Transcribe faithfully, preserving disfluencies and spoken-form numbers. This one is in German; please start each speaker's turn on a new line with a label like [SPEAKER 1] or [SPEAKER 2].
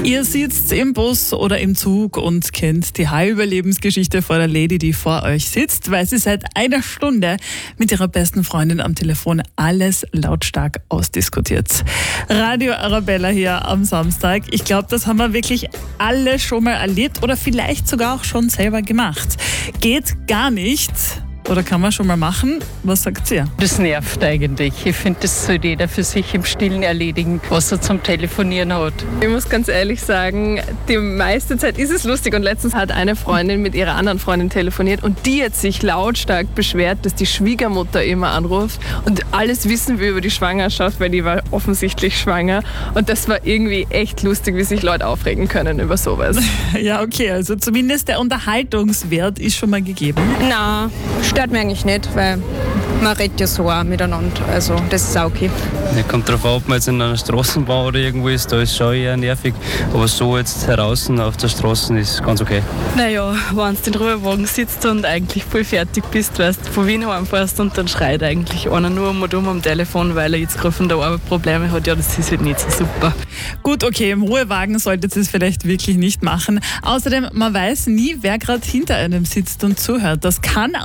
[SPEAKER 1] Ihr sitzt im Bus oder im Zug und kennt die halbe Lebensgeschichte vor der Lady, die vor euch sitzt, weil sie seit einer Stunde mit ihrer besten Freundin am Telefon alles lautstark ausdiskutiert. Radio Arabella hier am Samstag. Ich glaube, das haben wir wirklich alle schon mal erlebt oder vielleicht sogar auch schon selber gemacht. Geht gar nicht. Oder kann man schon mal machen? Was sagt ihr?
[SPEAKER 2] Das nervt eigentlich. Ich finde, das soll jeder für sich im Stillen erledigen, was er zum Telefonieren hat.
[SPEAKER 3] Ich muss ganz ehrlich sagen, die meiste Zeit ist es lustig. Und letztens hat eine Freundin mit ihrer anderen Freundin telefoniert und die hat sich lautstark beschwert, dass die Schwiegermutter immer anruft und alles wissen will über die Schwangerschaft, weil die war offensichtlich schwanger. Und das war irgendwie echt lustig, wie sich Leute aufregen können über sowas.
[SPEAKER 1] Ja, okay, also zumindest der Unterhaltungswert ist schon mal gegeben.
[SPEAKER 4] Nein, stört mich eigentlich nicht, weil man redet ja so auch miteinander, also das ist auch okay.
[SPEAKER 5] Ja, kommt darauf an, ob man jetzt in einer Straßenbahn oder irgendwo ist, da ist es schon eher nervig, aber so jetzt draußen auf der Straße ist ganz okay.
[SPEAKER 2] Naja, wenn du in den Ruhewagen sitzt und eigentlich voll fertig bist, weißt du, von Wien heimfährst und dann schreit eigentlich einer nur um und um am Telefon, weil er jetzt gerade von der Arbeit Probleme hat, ja, das ist halt nicht so super.
[SPEAKER 1] Gut, okay, im Ruhewagen solltet ihr es vielleicht wirklich nicht machen. Außerdem, man weiß nie, wer gerade hinter einem sitzt und zuhört. Das kann